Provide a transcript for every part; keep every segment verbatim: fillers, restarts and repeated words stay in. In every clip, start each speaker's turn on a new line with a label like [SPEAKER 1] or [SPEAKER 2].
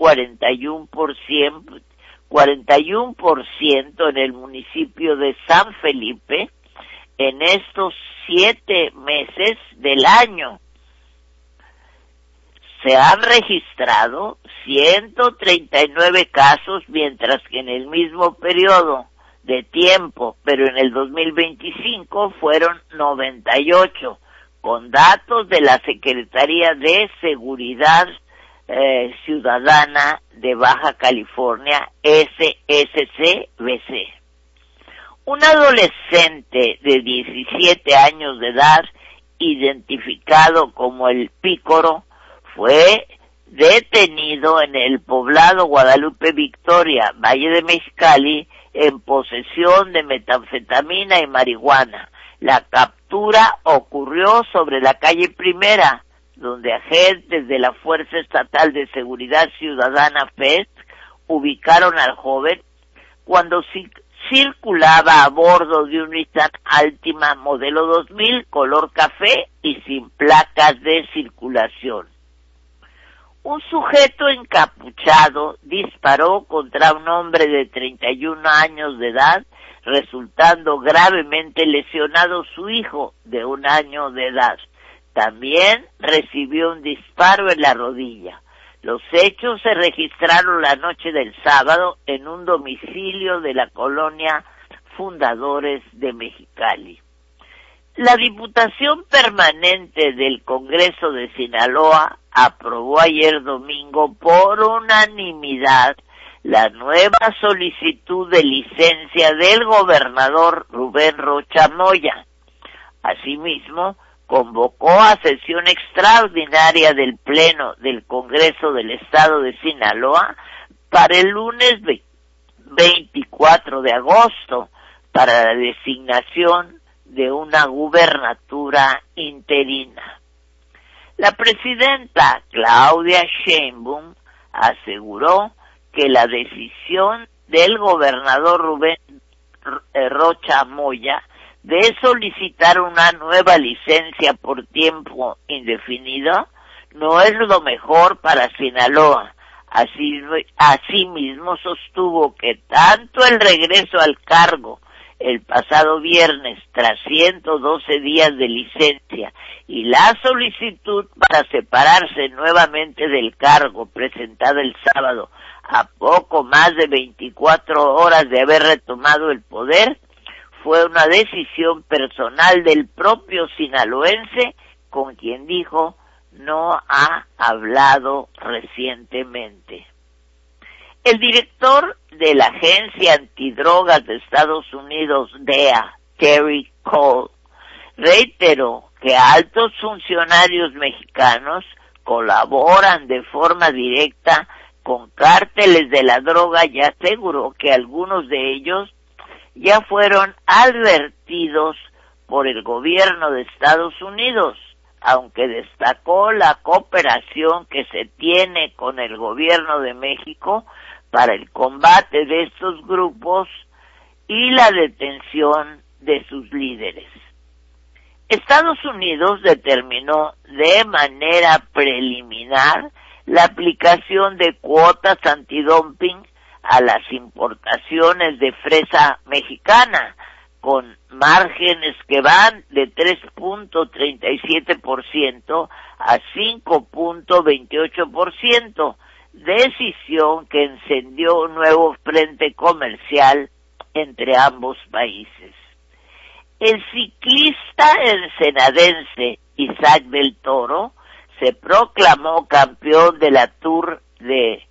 [SPEAKER 1] cuarenta y uno por ciento, cuarenta y uno por ciento en el municipio de San Felipe en estos siete meses del año. Se han registrado ciento treinta y nueve casos, mientras que en el mismo periodo de tiempo, pero en el dos mil veinticinco fueron noventa y ocho, con datos de la Secretaría de Seguridad eh, Ciudadana de Baja California, S S C B C. Un adolescente de diecisiete años de edad, identificado como el Pícoro, fue detenido en el poblado Guadalupe Victoria, Valle de Mexicali, en posesión de metanfetamina y marihuana. La captura ocurrió sobre la calle Primera, donde agentes de la Fuerza Estatal de Seguridad Ciudadana F E S ubicaron al joven cuando circulaba a bordo de un Nissan Altima modelo dos mil color café y sin placas de circulación. Un sujeto encapuchado disparó contra un hombre de treinta y un años de edad, resultando gravemente lesionado su hijo de un año de edad. También recibió un disparo en la rodilla. Los hechos se registraron la noche del sábado en un domicilio de la colonia Fundadores de Mexicali. La Diputación Permanente del Congreso de Sinaloa aprobó ayer domingo por unanimidad la nueva solicitud de licencia del gobernador Rubén Rocha Moya. Asimismo, convocó a sesión extraordinaria del Pleno del Congreso del Estado de Sinaloa para el lunes veinticuatro de agosto para la designación de una gubernatura interina. La presidenta Claudia Sheinbaum aseguró que la decisión del gobernador Rubén Rocha Moya de solicitar una nueva licencia por tiempo indefinido no es lo mejor para Sinaloa. Así, asimismo sostuvo que tanto el regreso al cargo el pasado viernes tras ciento doce días de licencia y la solicitud para separarse nuevamente del cargo presentada el sábado a poco más de veinticuatro horas de haber retomado el poder fue una decisión personal del propio sinaloense, con quien dijo no ha hablado recientemente. El director de la Agencia Antidrogas de Estados Unidos, D E A, Terry Cole, reiteró que altos funcionarios mexicanos colaboran de forma directa con cárteles de la droga y aseguró que algunos de ellos ya fueron advertidos por el gobierno de Estados Unidos, aunque destacó la cooperación que se tiene con el gobierno de México para el combate de estos grupos y la detención de sus líderes. Estados Unidos determinó de manera preliminar la aplicación de cuotas antidumping a las importaciones de fresa mexicana, con márgenes que van de tres punto treinta y siete por ciento a cinco punto veintiocho por ciento, decisión que encendió un nuevo frente comercial entre ambos países. El ciclista ensenadense Isaac del Toro se proclamó campeón de la Tour de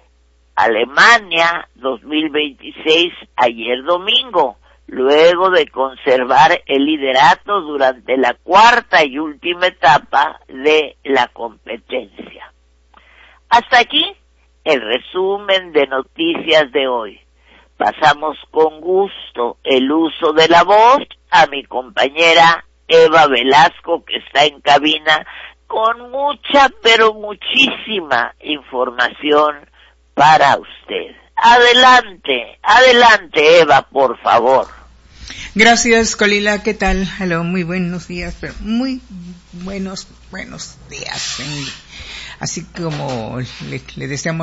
[SPEAKER 1] Alemania dos mil veintiséis ayer domingo, luego de conservar el liderato durante la cuarta y última etapa de la competencia. Hasta aquí el resumen de noticias de hoy. Pasamos con gusto el uso de la voz a mi compañera Eva Velasco, que está en cabina con mucha, pero muchísima información para usted. Adelante, adelante Eva, por favor.
[SPEAKER 2] Gracias, Colila, ¿qué tal? Hello, muy buenos días, pero muy buenos, buenos días. Así como le, le deseamos